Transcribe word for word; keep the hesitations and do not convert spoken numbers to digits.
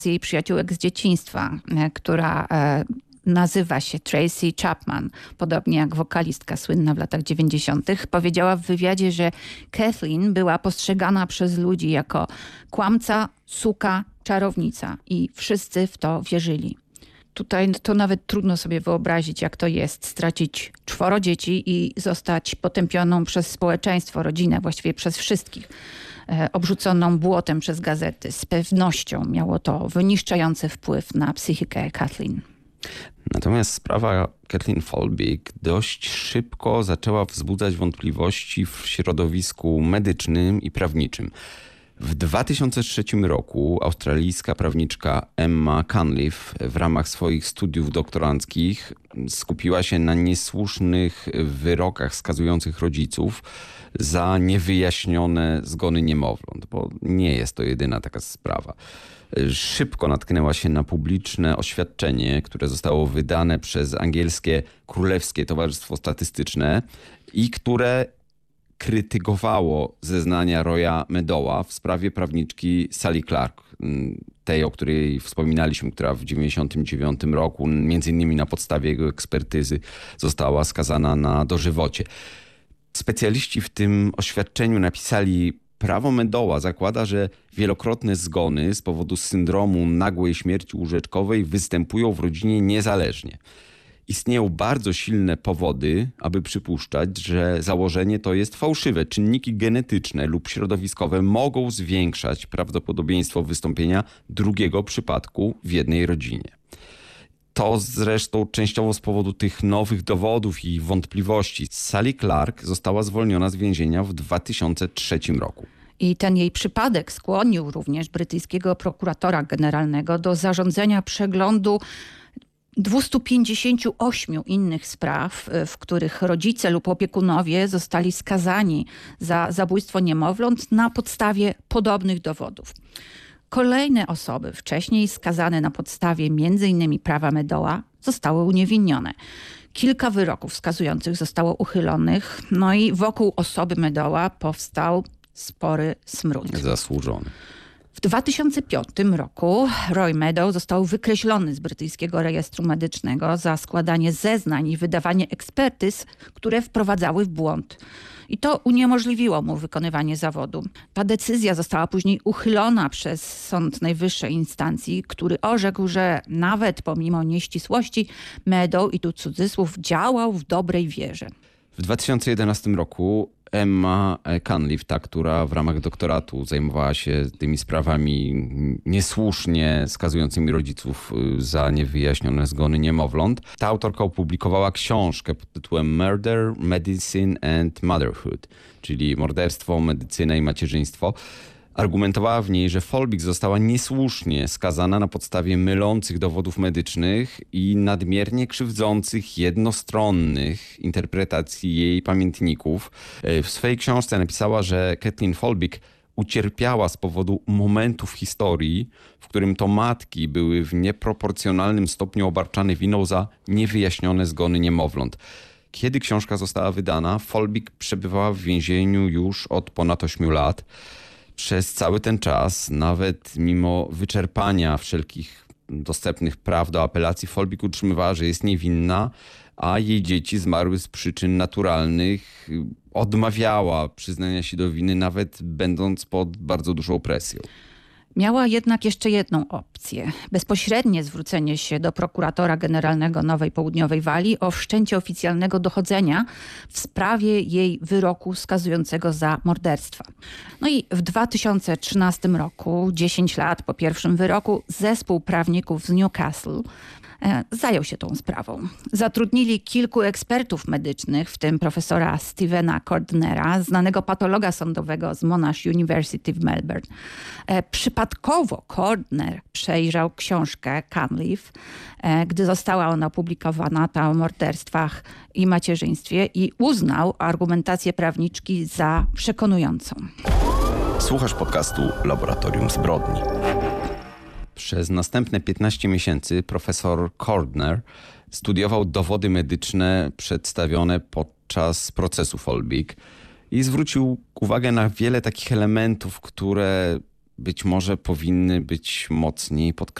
z jej przyjaciółek z dzieciństwa, która nazywa się Tracy Chapman, podobnie jak wokalistka słynna w latach dziewięćdziesiątych, powiedziała w wywiadzie, że Kathleen była postrzegana przez ludzi jako kłamca, suka, czarownica i wszyscy w to wierzyli. Tutaj to nawet trudno sobie wyobrazić, jak to jest stracić czworo dzieci i zostać potępioną przez społeczeństwo, rodzinę, właściwie przez wszystkich, obrzuconą błotem przez gazety. Z pewnością miało to wyniszczający wpływ na psychikę Kathleen. Natomiast sprawa Kathleen Folbig dość szybko zaczęła wzbudzać wątpliwości w środowisku medycznym i prawniczym. W dwa tysiące trzecim roku australijska prawniczka Emma Cunliffe w ramach swoich studiów doktoranckich skupiła się na niesłusznych wyrokach skazujących rodziców za niewyjaśnione zgony niemowląt, bo nie jest to jedyna taka sprawa. Szybko natknęła się na publiczne oświadczenie, które zostało wydane przez angielskie Królewskie Towarzystwo Statystyczne i które krytykowało zeznania Roya Meadowa w sprawie prawniczki Sally Clark, tej, o której wspominaliśmy, która w dziewięćdziesiątym dziewiątym roku, między innymi na podstawie jego ekspertyzy, została skazana na dożywocie. Specjaliści w tym oświadczeniu napisali: prawo Meadowa zakłada, że wielokrotne zgony z powodu syndromu nagłej śmierci łóżeczkowej występują w rodzinie niezależnie. Istnieją bardzo silne powody, aby przypuszczać, że założenie to jest fałszywe. Czynniki genetyczne lub środowiskowe mogą zwiększać prawdopodobieństwo wystąpienia drugiego przypadku w jednej rodzinie. To zresztą częściowo z powodu tych nowych dowodów i wątpliwości. Sally Clark została zwolniona z więzienia w dwa tysiące trzecim roku. I ten jej przypadek skłonił również brytyjskiego prokuratora generalnego do zarządzenia przeglądu dwustu pięćdziesięciu ośmiu innych spraw, w których rodzice lub opiekunowie zostali skazani za zabójstwo niemowląt na podstawie podobnych dowodów. Kolejne osoby, wcześniej skazane na podstawie między innymi prawa Meadowa, zostały uniewinnione. Kilka wyroków skazujących zostało uchylonych, no i wokół osoby Meadowa powstał spory smród. Zasłużony. W dwa tysiące piątym roku Roy Meadow został wykreślony z brytyjskiego rejestru medycznego za składanie zeznań i wydawanie ekspertyz, które wprowadzały w błąd. I to uniemożliwiło mu wykonywanie zawodu. Ta decyzja została później uchylona przez Sąd Najwyższej Instancji, który orzekł, że nawet pomimo nieścisłości Meadow, i tu cudzysłów, działał w dobrej wierze. W dwa tysiące jedenastym roku Emma Cunliffe, ta, która w ramach doktoratu zajmowała się tymi sprawami niesłusznie skazującymi rodziców za niewyjaśnione zgony niemowląt, ta autorka opublikowała książkę pod tytułem Murder, Medicine and Motherhood, czyli morderstwo, medycyna i macierzyństwo. Argumentowała w niej, że Folbig została niesłusznie skazana na podstawie mylących dowodów medycznych i nadmiernie krzywdzących, jednostronnych interpretacji jej pamiętników. W swojej książce napisała, że Kathleen Folbig ucierpiała z powodu momentu w historii, w którym to matki były w nieproporcjonalnym stopniu obarczane winą za niewyjaśnione zgony niemowląt. Kiedy książka została wydana, Folbig przebywała w więzieniu już od ponad ośmiu lat. Przez cały ten czas, nawet mimo wyczerpania wszelkich dostępnych praw do apelacji, Folbig utrzymywała, że jest niewinna, a jej dzieci zmarły z przyczyn naturalnych. Odmawiała przyznania się do winy, nawet będąc pod bardzo dużą presją. Miała jednak jeszcze jedną opcję. Bezpośrednie zwrócenie się do prokuratora generalnego Nowej Południowej Walii o wszczęcie oficjalnego dochodzenia w sprawie jej wyroku skazującego za morderstwa. No i w dwa tysiące trzynastym roku, dziesięć lat po pierwszym wyroku, zespół prawników z Newcastle zajął się tą sprawą. Zatrudnili kilku ekspertów medycznych, w tym profesora Stephena Cordnera, znanego patologa sądowego z Monash University w Melbourne. Przypadkowo Cordner przejrzał książkę Cunliffe, gdy została ona opublikowana, ta o morderstwach i macierzyństwie, i uznał argumentację prawniczki za przekonującą. Słuchasz podcastu Laboratorium Zbrodni. Przez następne piętnaście miesięcy profesor Cordner studiował dowody medyczne przedstawione podczas procesu Folbig i zwrócił uwagę na wiele takich elementów, które być może powinny być mocniej podkreślone.